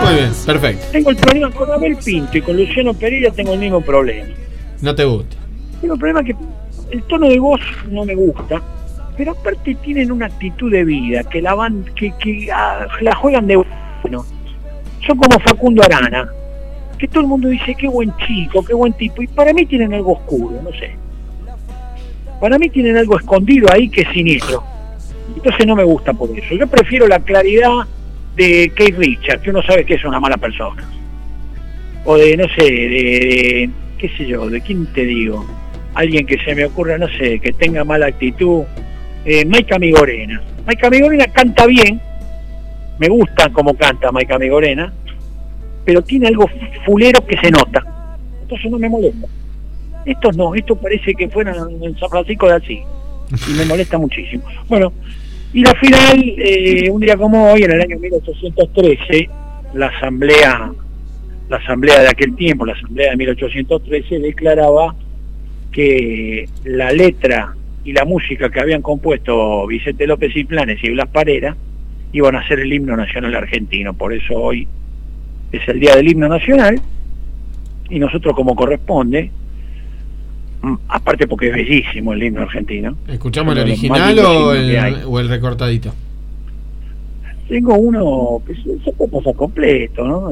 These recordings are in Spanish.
Muy bien, perfecto. Tengo el problema con Abel Pinto y con Luciano Pereira, tengo el mismo problema. No te gusta. Tengo el problema que el tono de voz no me gusta, pero aparte tienen una actitud de vida, que la van, que la juegan de bueno. Son como Facundo Arana, que todo el mundo dice qué buen chico, qué buen tipo, y para mí tienen algo oscuro, no sé. Para mí tienen algo escondido ahí que es siniestro. Entonces no me gusta por eso. Yo prefiero la claridad de Keith Richards, que uno sabe que es una mala persona. O de, no sé, de qué sé yo, de quién te digo. Alguien que se me ocurra, no sé, que tenga mala actitud. Maika Migorena. Maika Migorena canta bien. Me gusta cómo canta Maika Migorena. Pero tiene algo fulero que se nota. Entonces no me molesta. Estos no, estos parece que fueran en San Francisco de Asís. Y me molesta muchísimo. Bueno, y la final, un día como hoy, en el año 1813, la asamblea de aquel tiempo, la asamblea de 1813, declaraba que la letra y la música que habían compuesto Vicente López y Planes y Blas Parera iban a ser el himno nacional argentino. Por eso hoy es el día del himno nacional, y nosotros, como corresponde, aparte porque es bellísimo el himno argentino. ¿Escuchamos el original o el recortadito? Tengo uno que se puede pasar completo, ¿no?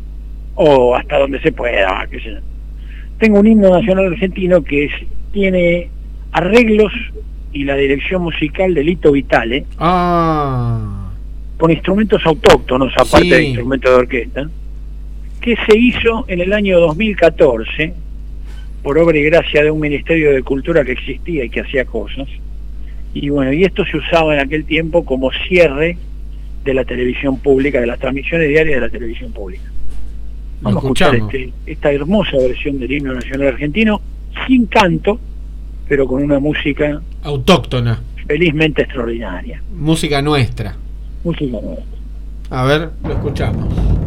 O hasta donde se pueda, qué sé yo. Tengo un himno nacional argentino que tiene arreglos y la dirección musical de Lito Vitale, con instrumentos autóctonos, aparte de instrumentos de orquesta, que se hizo en el año 2014 por obra y gracia de un Ministerio de Cultura que existía y que hacía cosas. Y bueno, y esto se usaba en aquel tiempo como cierre de la televisión pública, de las transmisiones diarias de la televisión pública. Vamos a escuchar esta hermosa versión del himno nacional argentino, sin canto, pero con una música autóctona, felizmente extraordinaria. Música nuestra. Música nuestra. A ver, lo escuchamos.